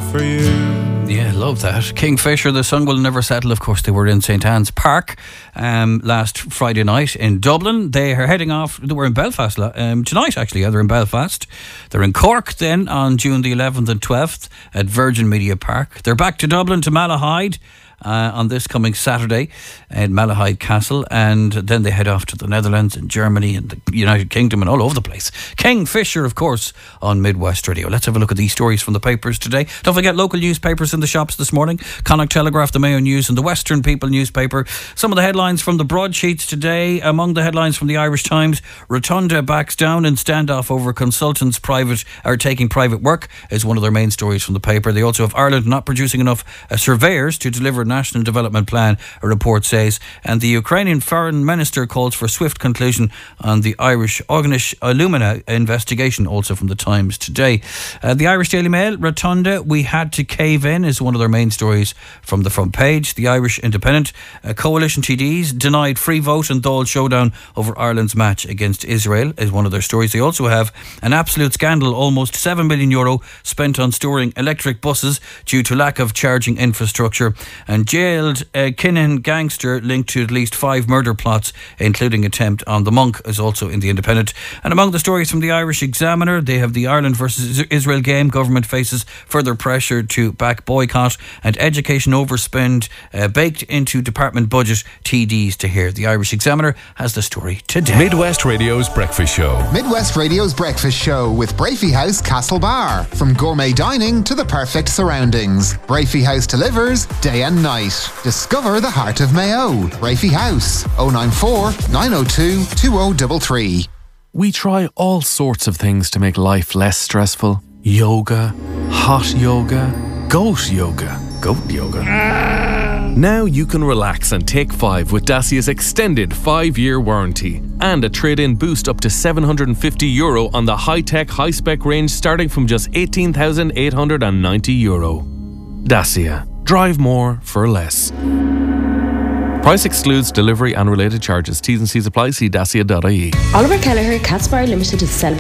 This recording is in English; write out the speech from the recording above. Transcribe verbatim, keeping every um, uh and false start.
for you. Yeah, love that. Kingfisher, The Sun Will Never Settle. Of course, they were in St Anne's Park um, last Friday night in Dublin. They are heading off. They were in Belfast um, tonight, actually. Yeah, they're in Belfast. They're in Cork then on June the eleventh and twelfth at Virgin Media Park. They're back to Dublin, to Malahide. Uh, on this coming Saturday at Malahide Castle, and then they head off to the Netherlands and Germany and the United Kingdom and all over the place. Kingfisher, of course, on Midwest Radio. Let's have a look at these stories from the papers today. Don't forget local newspapers in the shops this morning. Connacht Telegraph, the Mayo News and the Western People newspaper. Some of the headlines from the broadsheets today. Among the headlines from the Irish Times: Rotunda backs down in standoff over consultants private are taking private work, is one of their main stories from the paper. They also have Ireland not producing enough uh, surveyors to deliver National Development Plan, a report says, and the Ukrainian Foreign Minister calls for swift conclusion on the Irish Ognish Illumina investigation, also from the Times today. Uh, the Irish Daily Mail: Rotunda, we had to cave in, is one of their main stories from the front page. The Irish Independent: uh, coalition T Ds denied free vote and Dáil showdown over Ireland's match against Israel, is one of their stories. They also have an absolute scandal: almost seven million euro spent on storing electric buses due to lack of charging infrastructure, and jailed uh, Kinnan gangster linked to at least five murder plots, including attempt on the monk, is also in the Independent. And among the stories from the Irish Examiner, they have the Ireland versus Israel game: government faces further pressure to back boycott, and education overspend uh, baked into department budget, T Ds to hear. The Irish Examiner has the story today. Midwest Radio's Breakfast Show. Midwest Radio's Breakfast Show with Brafey House Castlebar. From gourmet dining to the perfect surroundings, Brafey House delivers day and night. Discover the heart of Mayo. Brafey House, oh nine four, nine oh two, two oh three three. We try all sorts of things to make life less stressful. Yoga, hot yoga, goat yoga, goat yoga. Now you can relax and take five with Dacia's extended five-year warranty and a trade-in boost up to seven hundred fifty euro on the high-tech, high-spec range starting from just eighteen thousand eight hundred ninety euro. Dacia. Drive more for less. Price excludes delivery and related charges. T's and C's apply. See dacia dot I E. Oliver Kelleher, Catsbar Limited is celebrating